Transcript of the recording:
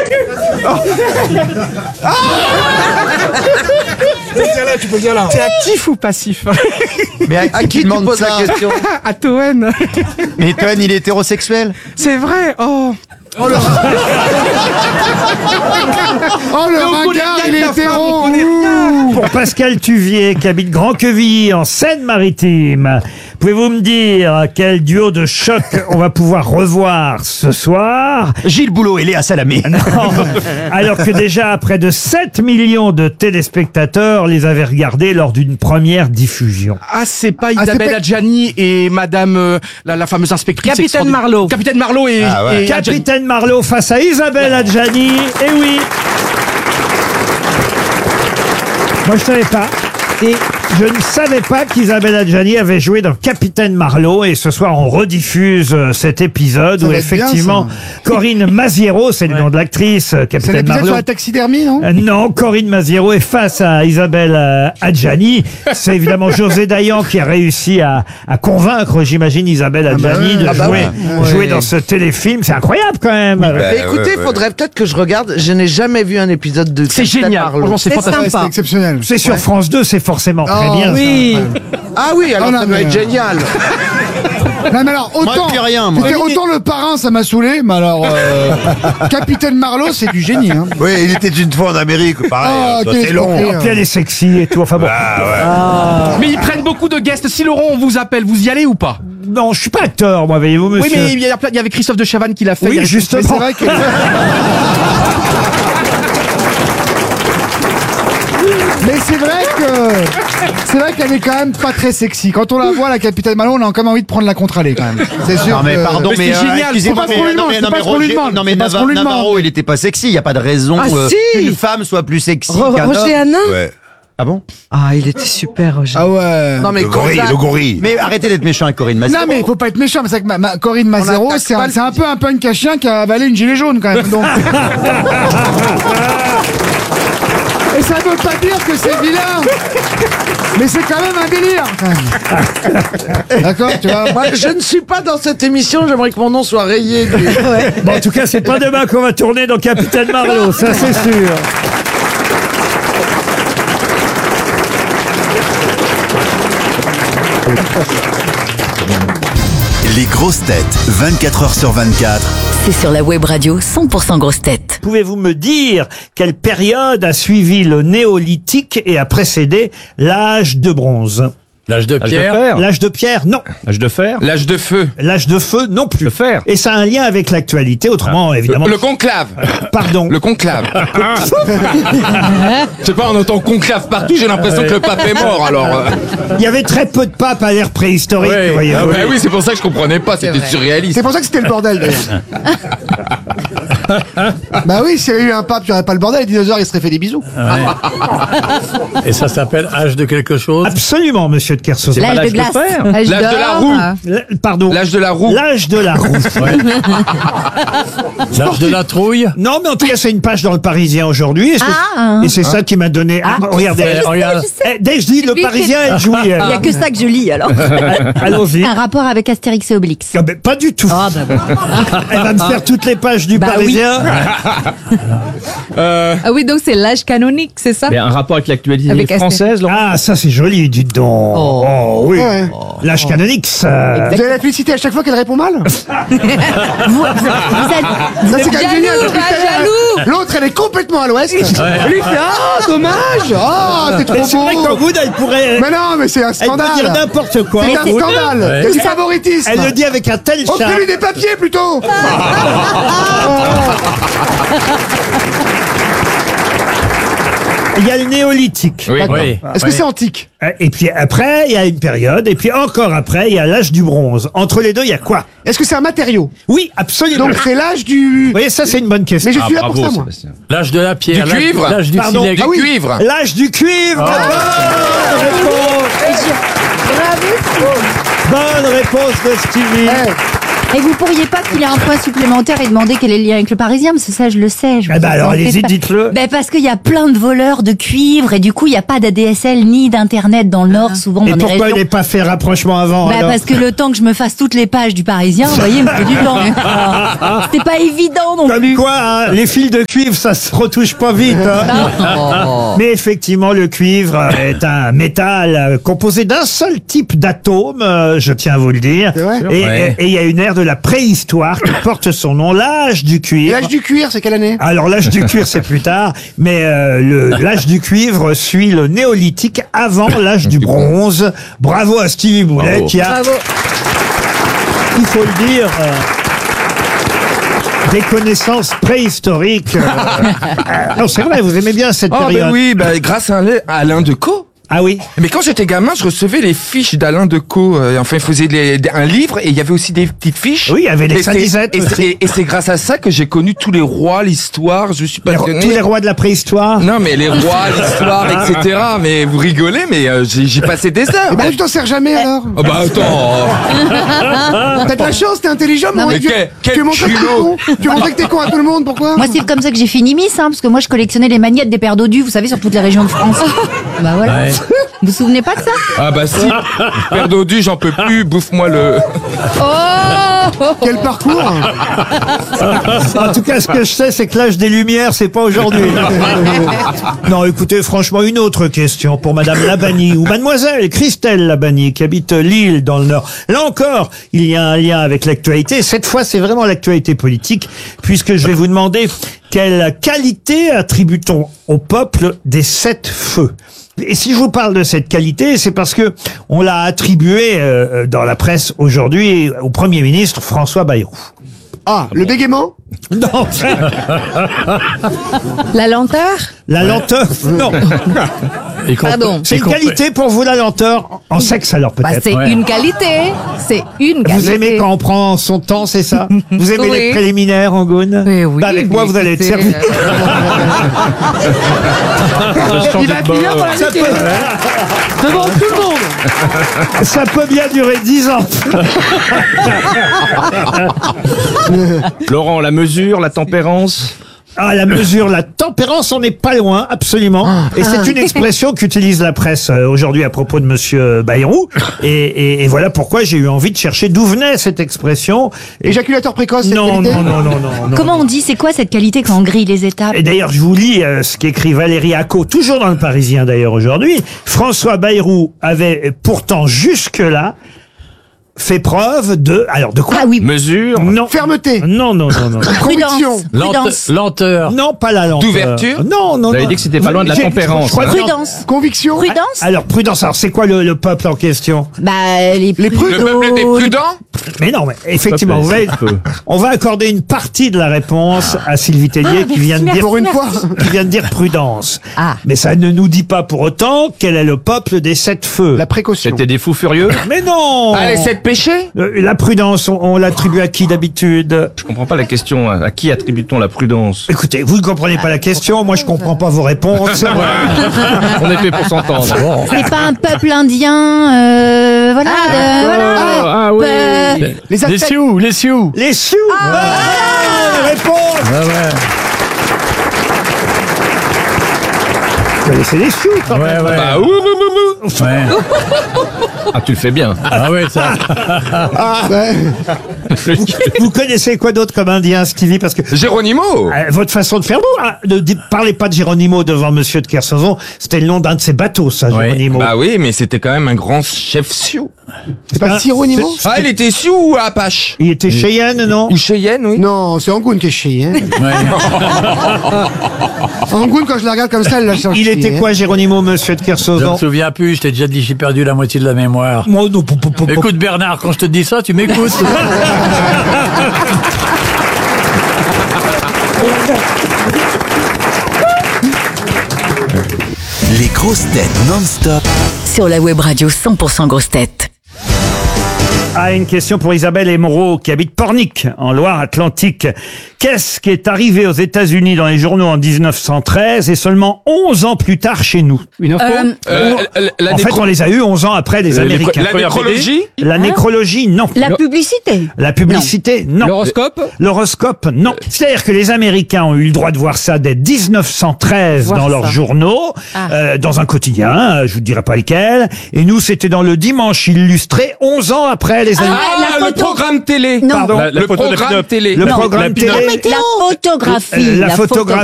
Tu peux dire là. T'es actif ou passif? Mais à qui tu poses la question? À Toen. Mais Toen, il est hétérosexuel? C'est vrai. Oh. Oh le ringard, il est hétéro. Pour Pascal Tuvier, qui habite Grand-Quevilly, en Seine-Maritime. Pouvez-vous me dire quel duo de choc on va pouvoir revoir ce soir? Gilles Boulot et Léa Salamé. Non. Alors que déjà près de 7 millions de téléspectateurs les avaient regardés lors d'une première diffusion. Ah, c'est pas Isabelle Adjani et Madame la fameuse inspectrice. Capitaine Marlowe. Capitaine Marlowe et Capitaine Marlowe face à Isabelle Adjani. Eh oui. Moi, je savais pas. Et je ne savais pas qu'Isabelle Adjani avait joué dans Capitaine Marlowe. Et ce soir, on rediffuse cet épisode où effectivement Corinne Maziero, c'est le nom de l'actrice, Capitaine l'épisode Marlowe. sur la taxidermie, non? Non, Corinne Maziero est face à Isabelle Adjani. C'est évidemment José Dayan qui a réussi à convaincre, j'imagine, Isabelle Adjani de jouer dans ce téléfilm. C'est incroyable quand même. Écoutez, il faudrait peut-être que je regarde. Je n'ai jamais vu un épisode de C'est génial. Franchement, c'est fantastique. C'est exceptionnel. C'est sur France 2, c'est forcément très bien. Oui. Ah oui, alors non, ça doit être génial. Non mais alors autant, autant le parrain ça m'a saoulé, mais alors Capitaine Marlowe c'est du génie hein. Oui, il était une fois en Amérique, pareil. C'est long. Et puis elle est sexy et tout. Enfin bon. Mais ils prennent beaucoup de guests. Si Laurent, on vous appelle, vous y allez ou pas? Non, je suis pas acteur, moi, voyez-vous, monsieur. Oui, mais il y avait Christophe de Chavannes qui l'a fait. Oui, justement. C'est vrai que... Mais c'est vrai qu'elle est quand même pas très sexy. Quand on la voit, la Capitaine Marlowe, on a quand même envie de prendre la contre-allée quand même. C'est sûr. Non mais pardon, mais c'est génial. C'est pas ce qu'on lui demande. C'est pas ce qu'on lui demande. Non mais Navarro, il était pas sexy. Il y a pas de raison qu'une femme soit plus sexy qu'un homme. Roger Hanin. Ouais. Ah bon? Ah, il était super, Roger. Ah ouais. Non mais Le gorille. Mais arrêtez d'être méchant avec Corinne Maziero. Non mais il faut pas être méchant, mais c'est que Corinne Maziero, c'est un peu un punk à chien qui a avalé une gilet jaune quand même. Donc... Et ça veut pas dire que c'est vilain. Mais c'est quand même un délire. D'accord, tu vois. Moi, je ne suis pas dans cette émission, j'aimerais que mon nom soit rayé. Bon, en tout cas, c'est pas demain qu'on va tourner dans Capitaine Marlowe, ça c'est sûr. Les grosses têtes, 24 heures sur 24. C'est sur la web radio 100% grosses têtes. Pouvez-vous me dire quelle période a suivi le néolithique et a précédé l'âge de bronze? L'âge de pierre. L'âge de pierre, non. L'âge de fer. L'âge de feu. L'âge de feu, non plus. Le fer. Et ça a un lien avec l'actualité, autrement, évidemment. Le conclave. Pardon. Le conclave. Je sais pas, on entend conclave partout, j'ai l'impression que le pape est mort, alors... Il y avait très peu de papes à l'ère préhistorique, voyez-vous. Bah oui, c'est pour ça que je comprenais pas, c'était surréaliste. C'est pour ça que c'était le bordel d'ailleurs. Bah oui, s'il y avait eu un pape, il n'y aurait pas le bordel, les dinosaures ils se seraient fait des bisous. Et ça s'appelle âge de quelque chose? Absolument, monsieur de Kersauzon. L'âge de glace. L'âge de la roue. Pardon. L'âge de la roue. L'âge de la roue. L'âge de la trouille? Non, mais en tout cas, c'est une page dans le Parisien aujourd'hui. Et c'est ça qui m'a donné... regardez. Regarde. Dès que je dis le Parisien, elle jouit. Il n'y a que ça que je lis alors. Allons-y. Un rapport avec Astérix et Obélix. Ah ben, pas du tout. Elle va me faire toutes les pages du Parisien. Ah oui, donc c'est l'âge canonique, c'est ça? Un rapport avec l'actualité Avec française, Laurent? Ah, ça c'est joli, dites donc. Oh oui. Ouais. L'âge canonique, ça... Vous allez la féliciter à chaque fois qu'elle répond mal. Vous Ça c'est quand même génial. L'autre elle est complètement à l'ouest. Lui il fait ah dommage. Ah c'est trop C'est vrai qu'en beau. vous, elle pourrait... Mais non mais c'est un Elle peut dire scandale. n'importe quoi. C'est un scandale. C'est du favoritisme. Elle le dit avec un tel charme. Offrez-lui des papiers plutôt. Il y a le néolithique. Oui. Oui. Est-ce que c'est antique? Et puis après, il y a une période. Et puis encore après, il y a l'âge du bronze. Entre les deux, il y a quoi? Est-ce que c'est un matériau? Oui, absolument. Donc c'est l'âge du... Vous voyez, ça c'est une bonne question. Mais je suis là pour ça moi. L'âge de la pierre. Du cuivre. L'âge du Pardon. silex. Du cuivre. L'âge du cuivre. Bonne réponse de Stevie. Et vous pourriez pas filer un point supplémentaire et demander quel est le lien avec le Parisien, parce que ça, je le sais. Eh ben alors, allez-y, dites-le. Ben parce qu'il y a plein de voleurs de cuivre et du coup, il n'y a pas d'ADSL ni d'internet dans le Nord, souvent Et dans les pourquoi régions. il n'est pas fait rapprochement avant Bah alors parce que le temps que je me fasse toutes les pages du Parisien, vous voyez, il me faut du temps. C'est pas évident non Comme plus. quoi, hein, les fils de cuivre, ça se retouche pas vite. Hein. Mais effectivement, le cuivre est un métal composé d'un seul type d'atome, je tiens à vous le dire. C'est vrai Et il y a une ère de la préhistoire qui porte son nom, l'âge du Et cuivre. l'âge du cuir, c'est quelle année? Alors l'âge du cuir, c'est plus tard, mais l'âge du cuivre suit le néolithique avant l'âge du bronze. Bravo à Stevie Boulet qui a, il faut le dire, des connaissances préhistoriques. Non, c'est vrai, vous aimez bien cette période. Ben oui, grâce à Alain Decaux. Ah oui. Mais quand j'étais gamin, je recevais les fiches d'Alain Decaux. Enfin, il faisait un livre et il y avait aussi des petites fiches. Oui, il y avait les Et c'est- salisettes et aussi. c'est- Et c'est grâce à ça que j'ai connu tous les rois, l'histoire. Je suis passionné. Tous les rois de la préhistoire. Non, mais les rois, l'histoire, etc. Mais vous rigolez, mais j'ai passé des heures. Eh ben, tu t'en sers jamais alors. Oh bah attends. T'as de la chance, t'es intelligent, Non, mais mais quel montres que t'es culot. con. Tu montres que t'es con à tout le monde, pourquoi? Moi, c'est comme ça que j'ai fini Miss, parce que moi, je collectionnais les magnettes des paires dodus, vous savez, sur toutes les régions de France. Bah voilà. Ouais. Vous vous souvenez pas de ça? Ah bah si. Père dodu, j'en peux plus. Bouffe-moi le. Quel parcours. En tout cas, ce que je sais, c'est que l'âge des Lumières, c'est pas aujourd'hui. Non, écoutez, franchement, une autre question pour Madame Labani, ou Mademoiselle Christelle Labani, qui habite Lille, dans le Nord. Là encore, il y a un lien avec l'actualité. Cette fois, c'est vraiment l'actualité politique, puisque je vais vous demander quelle qualité attribue-t-on au peuple des 7 feux? Et si je vous parle de cette qualité, c'est parce que on l'a attribuée dans la presse aujourd'hui au Premier ministre François Bayrou. Ah, le bégaiement? Non, La lenteur? la lenteur, non. Pardon. C'est une qualité pour vous, la lenteur, en sexe alors Bah, peut-être. c'est Ouais. une qualité. C'est une qualité. Vous aimez quand on prend son temps, c'est ça? Vous aimez Oui. les préliminaires, Angoune? Oui, oui, Bah, avec moi, vous allez être écoutez, servi. Il va finir dans la Ça liquide. peut, Devant tout le monde. ça peut bien durer 10 ans. Laurent, la mesure, la tempérance. Ah, la mesure, la tempérance, on n'est pas loin, absolument. Et c'est une expression qu'utilise la presse aujourd'hui à propos de Monsieur Bayrou. Et voilà pourquoi j'ai eu envie de chercher d'où venait cette expression. Éjaculateur précoce, c'est Non, qualité? non. Comment on dit, c'est quoi cette qualité quand on grille les étapes? Et d'ailleurs, je vous lis ce qu'écrit Valérie Acco, toujours dans le Parisien d'ailleurs aujourd'hui. François Bayrou avait pourtant jusque-là fait preuve de... Alors, de quoi? Ah oui, Mesure. Non. Fermeté. Non. Conviction. prudence. Lenteur. Non, pas la lenteur. D'ouverture. Non. Vous avez dit que c'était pas loin de la J'ai- tempérance, je crois que- Prudence. Conviction. Prudence. Alors, prudence. Alors, c'est quoi le peuple en question? Bah, les Les prudes. Le peuple était prudent. Mais non, mais effectivement, vous voyez, on va accorder une partie de la réponse à Sylvie Tellier qui vient de dire... Pour une fois. Qui vient de dire prudence. Ah. Mais ça ne nous dit pas pour autant quel est le peuple des 7 feux. La précaution. C'était des fous furieux. Mais non! Ah, les 7 péchés. La prudence, on l'attribue à qui d'habitude? Je comprends pas la question. À qui attribue-t-on la prudence? Écoutez, vous ne comprenez pas la question, moi je comprends pas vos réponses. On est fait pour s'entendre. C'est pas un peuple indien, voilà. Ah oui. Les Les Aztèques. Sioux, les Sioux. Les Sioux! Bonne réponse! Ouais, ouais. Vous connaissez les Sioux quand même. Ouais, ouais. Bah Ouais. Ah, tu le fais bien. Ah ouais, ça. Ouais. Vous connaissez quoi d'autre comme indien, Stevie? Parce que Géronimo. votre façon de faire, vous, ne parlez pas de Géronimo devant Monsieur de Kersauzon. C'était le nom d'un de ses bateaux, ça, Ouais. Géronimo. Bah oui, mais c'était quand même un grand chef Sioux. C'est pas Sironimo? Ah, il était Sioux ou Apache? Il était Cheyenne, non? Ou Cheyenne, oui. Non, c'est Angoune qui est chier. Ouais. Angoune, quand je la regarde comme ça, elle la change. Il était quoi, Géronimo, Monsieur de Je me Kersauzon? souviens plus, je t'ai déjà dit, j'ai perdu la moitié de la mémoire. Moi, non, Écoute Bernard, quand je te dis ça, tu m'écoutes. Les grosses têtes non-stop Sur la web radio 100% grosses têtes. Ah, une question pour Isabelle Émeraude qui habite Pornic, en Loire-Atlantique. Qu'est-ce qui est arrivé aux États-Unis dans les journaux en 1913 et seulement 11 ans plus tard chez nous? Une info En fait, on les a eu 11 ans après les Américains. La nécrologie? La nécrologie, non. La publicité. La publicité, non. L'horoscope? L'horoscope, non. C'est-à-dire que les Américains ont eu le droit de voir ça dès 1913 dans leurs journaux, dans un quotidien, je vous dirai pas lequel. Et nous, c'était dans le Dimanche Illustré, 11 ans après les Américains. Le programme télé. Non. Pardon. Le programme télé. Le programme télé. La photographie. La photographie.